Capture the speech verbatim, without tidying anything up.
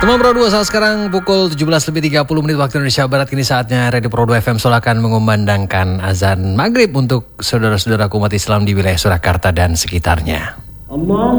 Teman Pro dua, saat sekarang pukul tujuh belas lebih tiga puluh menit waktu Indonesia Barat. Kini saatnya Radio Pro dua F M Solo akan mengumandangkan azan maghrib untuk saudara-saudara umat Islam di wilayah Surakarta dan sekitarnya. Allahu